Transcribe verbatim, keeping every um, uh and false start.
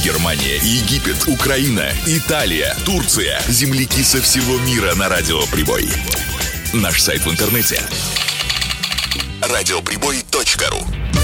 Германия, Египет, Украина, Италия, Турция. Земляки со всего мира на Радио Прибой. Наш сайт в интернете радиоприбой точка ру.